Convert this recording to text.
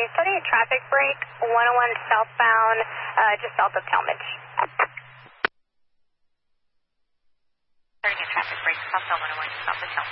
starting a traffic break, 101 southbound, just south of Talmadge. Starting a traffic break, southbound 101, south of Talmadge.